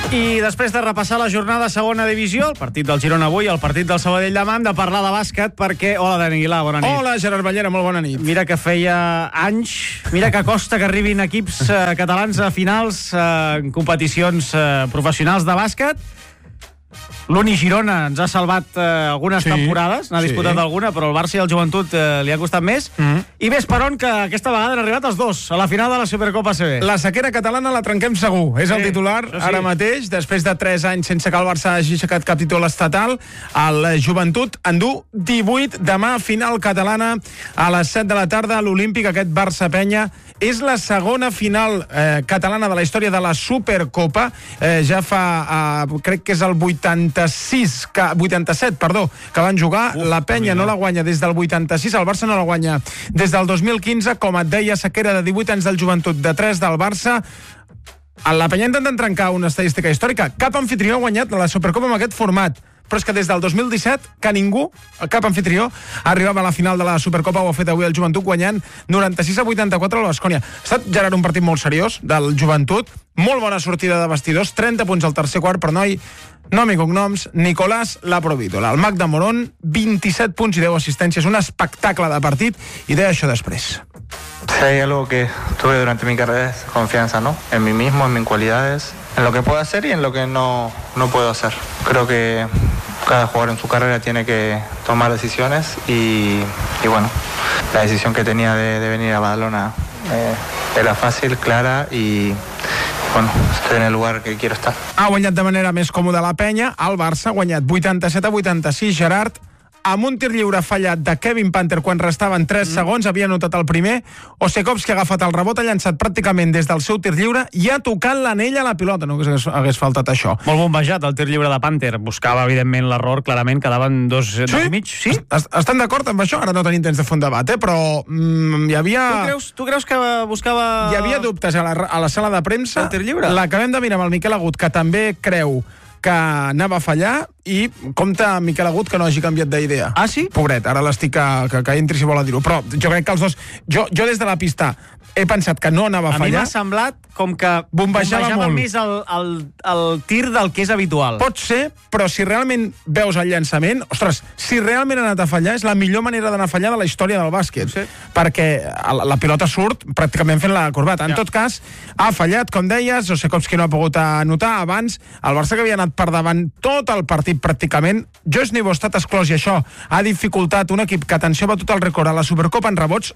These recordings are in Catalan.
I després de repassar la jornada segona divisió, el partit del Girona avui, el partit del Sabadell demà, hem de parlar de bàsquet perquè... Hola, Dani Aguilar, bona nit. Hola, Gerard Ballera, molt bona nit. Mira que feia anys, mira que costa que arribin equips catalans a finals en competicions professionals de bàsquet. L'Uni Girona ens ha salvat algunes temporades, n'ha disputat alguna, però el Barça i el Joventut li ha costat més. I ves per on que aquesta vegada han arribat els dos a la final de la Supercopa ACB. La sequera catalana la trenquem segur, és el titular ara mateix, després de 3 anys sense que el Barça hagi aixecat cap títol estatal. El Joventut endú 18, demà final catalana a les 7 de la tarda a l'Olímpic, aquest Barça-Penya. És la segona final catalana de la història de la Supercopa. Ja fa, crec que és el 87, que van jugar. La Penya no la guanya des del 86, el Barça no la guanya des del 2015. Com et deia, sequera de 18 anys del Joventut, de 3 del Barça. La Penya intenta trencar una estadística històrica. Cap anfitrió ha guanyat la Supercopa amb aquest format. Però és que des del 2017 que ningú, cap anfitrió, arribava a la final de la Supercopa. Ho ha fet avui el Joventut guanyant 96-84 al Baskonia. Ha estat, Gerard, un partit molt seriós del Joventut, molt bona sortida de vestidors, 30 punts al tercer quart, però nom i cognoms, Nicolás Laprovítola. El mag de Morón, 27 punts i 10 assistències, un espectacle de partit, i deia això després. Si hay algo que tuve durante mi carrera es confianza, ¿no? En mí mismo, en mis cualidades, en lo que puedo hacer y en lo que no puedo hacer. Creo que cada jugador en su carrera tiene que tomar decisiones y bueno, la decisión que tenía de venir a Badalona era fácil, clara y bueno, estoy en el lugar que quiero estar. Ha guanyat de manera més còmoda la Penya, el Barça ha guanyat 87-86, Gerard, amb un tir lliure fallat de Kevin Panther quan restaven 3 segons, havia anotat el primer. Osekovski ha agafat el rebot, ha llançat pràcticament des del seu tir lliure i ha tocat l'anell a la pilota. No hagués faltat això. Molt bombejat el tir lliure de Panther. Buscava, evidentment, l'error, clarament, quedaven dos i mig. Sí? Estan d'acord amb això? Ara no tenim temps de fer un debat, però hi havia... Tu creus que buscava... Hi havia dubtes a la sala de premsa. El tir lliure? L'acabem de mirar amb el Miquel Agut, que també creu que anava a fallar, i compta Miquel Agut que no hagi canviat d'idea. Ah, sí? Pobret, ara l'estic que entri si vol a dir-ho. Però jo crec que els dos... Jo des de la pista he pensat que no anava a fallar. A mi m'ha semblat com que bombejava molt més el tir del que és habitual. Pot ser, però si realment veus el llançament, ostres, si realment ha anat a fallar, és la millor manera d'anar a fallar de la història del bàsquet. Sí. Perquè la pilota surt pràcticament fent la corbata. En tot cas, ha fallat, com deies, Osekovski no ha pogut anotar abans. El Barça, que havia anat per davant tot el partit pràcticament, Josh Nivo ha estat exclòs i això ha dificultat un equip que, atenció, ha batut el rècord a la Supercopa en rebots,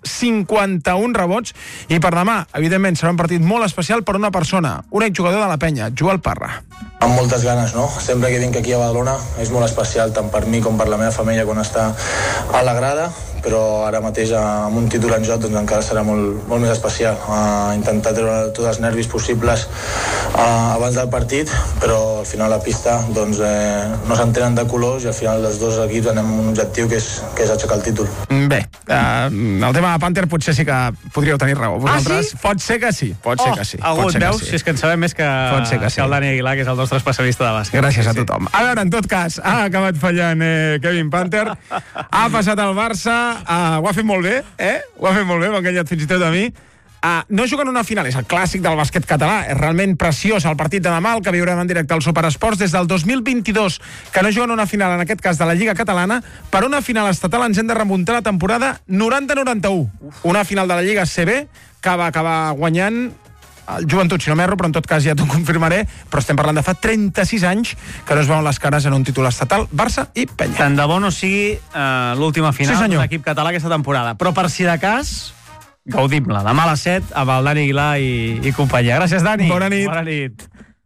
51 rebots, i per demà, evidentment, serà un partit molt especial per una persona, un exjugador de la Penya, Joel Parra. Amb moltes ganes, no? Sempre que vinc aquí a Badalona és molt especial, tant per mi com per la meva família quan està a la grada, però ara mateix amb un títol en joc doncs encara serà molt més especial. Intentar treure tots els nervis possibles abans del partit, però al final a la pista doncs, no s'entenen de colors i al final els dos equips anem amb un objectiu que és aixecar el títol. Bé, el tema de Panther potser sí que podríeu tenir raó. Vosaltres, sí? Pot ser que sí. Agut, veus? Si és que en sabem més que el Dani Aguilar, que és el nostre especialista de bàsquet. Gràcies a tothom. A veure, en tot cas, ha acabat fallant Kevin Panther, ha passat al Barça, ho ha fet molt bé, Ho ha fet molt bé, m'ha enganyat fins i tot a mi. No juguen una final, és el clàssic del bàsquet català, és realment preciós el partit de demà, el que viurem en directe al Superesports. Des del 2022 que no juguen una final, en aquest cas de la Lliga Catalana, per una final estatal ens hem de remuntar la temporada 90-91. Una final de la Lliga CB que va acabar guanyant el Joventut, si no m'erro, però en tot cas ja t'ho confirmaré, però estem parlant de fa 36 anys que no es veuen les cares en un títol estatal, Barça i Penya. Tant de bo no sigui l'última final d'un equip català aquesta temporada, però per si de cas, gaudim-la. Demà a les 7 amb el Dani Aguilar i companyia. Gràcies, Dani. Bona nit. Bona nit.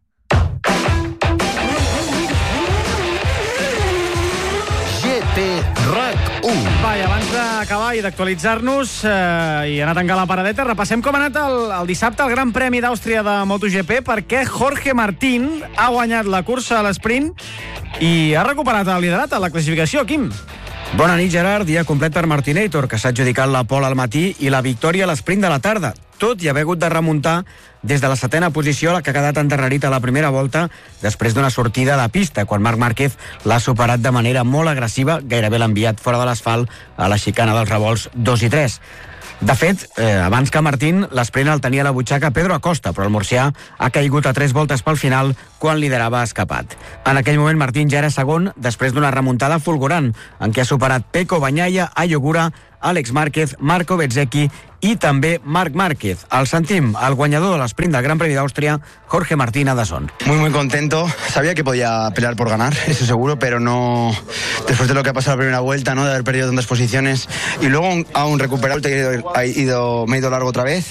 RAC1. Va, i abans d'acabar i d'actualitzar-nos i anar a tancar la paradeta, repassem com ha anat el dissabte el Gran Premi d'Àustria de MotoGP, perquè Jorge Martín ha guanyat la cursa a l'esprint i ha recuperat el liderat a la classificació. Quim? Bona nit, Gerard. Dia complet per Martinator, que s'ha adjudicat la pole al matí i la victòria a l'esprint de la tarda, tot i haver hagut de remuntar des de la 7ª posició, la que ha quedat endarrerit a la primera volta després d'una sortida de pista, quan Marc Márquez l'ha superat de manera molt agressiva, gairebé l'ha enviat fora de l'asfalt a la xicana dels revolts 2 i 3. De fet, abans que Martín, l'esprint el tenia a la butxaca Pedro Acosta, però el murcià ha caigut a 3 voltes pel final quan liderava escapat. En aquell moment Martín ja era segon després d'una remuntada fulgurant en què ha superat Pecco Bagnaia, Ayogura, Àlex Márquez, Marco Bezzecchi i també Marc Márquez. El sentim, el guanyador de l'esprint del Gran Premi d'Àustria, Jorge Martín a DAZN. Muy contento. Sabía que podía pelear por ganar, eso seguro, pero no después de lo que ha pasado la primera vuelta, ¿no? De haber perdido tantas posiciones y luego aún recuperar, me he ido largo otra vez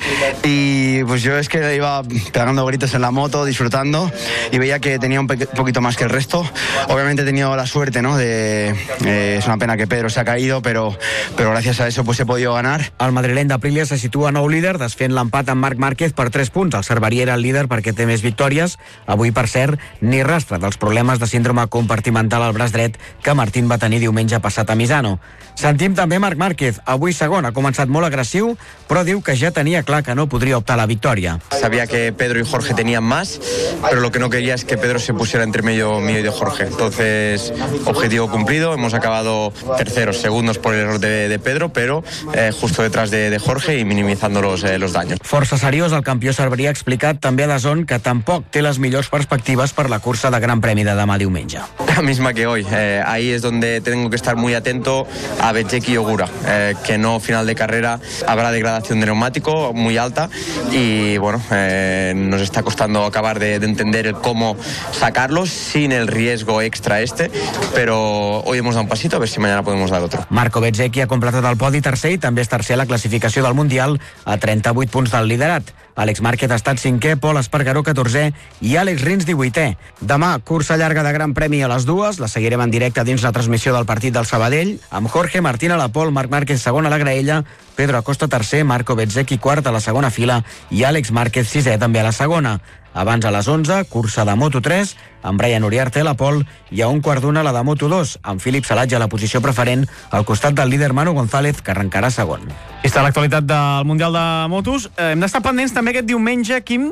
y pues yo es que iba pegando gritos en la moto, disfrutando y veía que tenía un poquito más que el resto. Obviamente he tenido la suerte, ¿no? Es una pena que Pedro se ha caído, pero gracias a eso pues he podido ganar. El madrileny d'Aprilia se situa nou líder, desfent l'empat amb Marc Márquez per 3 punts. El Cerveria era el líder perquè té més victòries. Avui, per cert, ni rastre dels problemes de síndrome compartimental al braç dret que Martín va tenir diumenge passat a Misano. Sentim també Marc Márquez. Avui segon, ha començat molt agressiu, però diu que ja tenia clar que no podria optar a la victòria. Sabía que Pedro y Jorge tenían más, pero lo que no quería es que Pedro se pusiera entre medio mío y de Jorge. Entonces, objetivo cumplido. Hemos acabado terceros, segundos por el error de Pedro, pero justo detrás de Jorge y minimizando los daños. Força seriós, el campió Cerveria ha explicat també a DAZN que tampoc té les millors perspectives per la cursa de Gran Premi de demà diumenge. La misma que hoy. Ahí es donde tengo que estar muy atento a Bezzecchi y Ogura, que no final de carrera habrá degradación de neumático muy alta y bueno, nos está costando acabar de entender el cómo sacarlos sin el riesgo extra pero hoy hemos dado un pasito, a ver si mañana podemos dar otro. Marco Bezzecchi ha completat el podi tercer i també és tercer a la classificació del Mundial a 38 punts del liderat. Àlex Márquez ha estat 5è, Pol Espargaró 14è i Àlex Rins 18è. Demà, cursa llarga de Gran Premi a les 2, la seguirem en directe dins la transmissió del partit del Sabadell, amb Jorge Martín a la pol, Marc Márquez segon a la graella, Pedro Acosta tercer, Marco Bezzecchi quart a la segona fila i Àlex Márquez sisè també a la segona. Abans a les 11, cursa de Moto3, amb Brian Uriarte a la pol i a un quart d'una la de Moto2, amb Philippe Salatge a la posició preferent al costat del líder Manu González, que arrencarà segon. Aquesta és l'actualitat del Mundial de Motos. Hem d'estar pendents també aquest diumenge, Quim,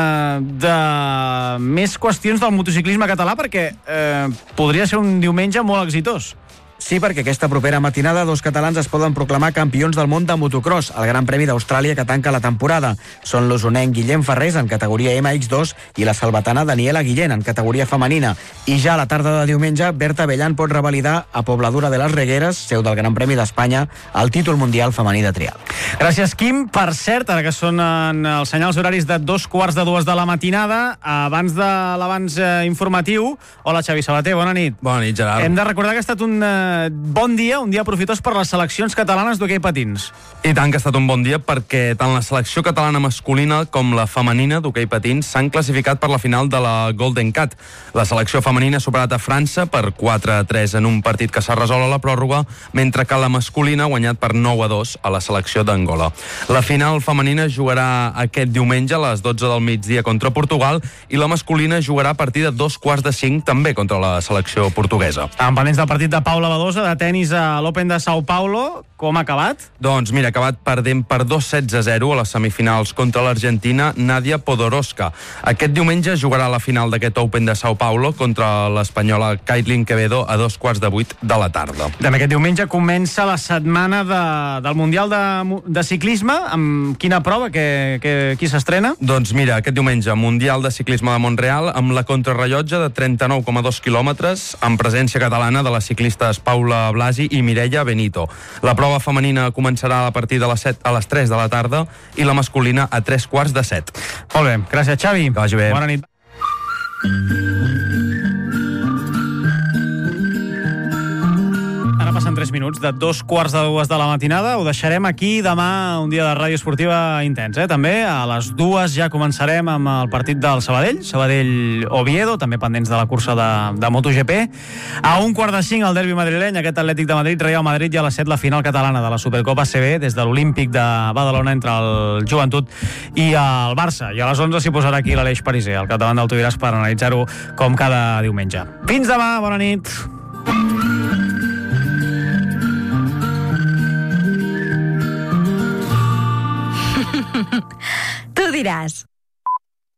de més qüestions del motociclisme català, perquè podria ser un diumenge molt exitós. Sí, perquè aquesta propera matinada 2 catalans es poden proclamar campions del món de motocross, el Gran Premi d'Austràlia que tanca la temporada. Són l'osonenc Guillem Ferrés en categoria MX2 i la salvatana Daniela Guillén en categoria femenina. I ja a la tarda de diumenge, Berta Bellan pot revalidar a Pobladura de les Regueres, seu del Gran Premi d'Espanya, el títol mundial femení de trial. Gràcies, Quim. Per cert, ara que són els senyals horaris de 2:45 de la matinada, abans de l'abans informatiu, hola Xavi Sabater, bona nit. Bona nit, Gerard. Hem de recordar que ha estat un bon dia, un dia profitós per les seleccions catalanes d'hoquei patins. I tant que ha estat un bon dia perquè tant la selecció catalana masculina com la femenina d'hoquei patins s'han classificat per la final de la Golden Cat. La selecció femenina ha superat a França per 4-3 en un partit que s'ha resolt a la pròrroga, mentre que la masculina ha guanyat per 9-2 a la selecció d'Angola. La final femenina jugarà aquest diumenge a les 12 del migdia contra Portugal i la masculina jugarà a partir de 2:45 també contra la selecció portuguesa. Estàvem pendents del partit de Paula Badosa de tenis a l'Open de Sao Paulo. Com ha acabat? Doncs mira, ha acabat perdent per 2-16-0 a les semifinals contra l'Argentina Nadia Podoroska. Aquest diumenge jugarà la final d'aquest Open de Sao Paulo contra l'espanyola Kaitlyn Quevedo a 7:15 de la tarda. També aquest diumenge comença la setmana del Mundial de Ciclisme. Amb quina prova? Qui s'estrena? Doncs mira, aquest diumenge, Mundial de Ciclisme de Montreal amb la contrarrellotge de 39,2 quilòmetres amb presència catalana de les ciclistes Paula Blasi i Mireia Benito. La prova femenina començarà a partir de les 3 de la tarda i la masculina a 3:15. Molt bé, gràcies Xavi. Que vagi bé. Bona nit. Ara passen 3 minuts de 2:15 de la matinada. Ho deixarem aquí. Demà un dia de ràdio esportiva intens, també. A les 2 ja començarem amb el partit del Sabadell-Oviedo, també pendents de la cursa de MotoGP. A 4:45 el derbi madrileny, aquest Atlètic de Madrid, Real Madrid, i a les 7 la final catalana de la Supercopa CB des de l'Olímpic de Badalona entre el Joventut i el Barça. I a les 11 s'hi posarà aquí l'Aleix Pariser, al capdavant del Tubiràs, per analitzar-ho com cada diumenge. Fins demà, bona nit. Tú dirás.